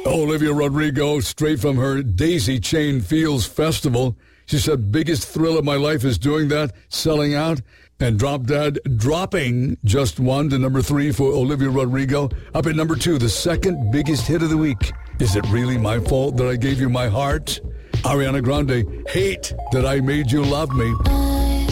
Olivia Rodrigo, straight from her Daisy Chain Fields Festival. She said, biggest thrill of my life is doing that, selling out. And Drop Dead dropping just 1 to number 3 for Olivia Rodrigo. Up at number 2, the second biggest hit of the week. Is it really my fault that I gave you my heart? Ariana Grande, Hate That I Made You Love Me.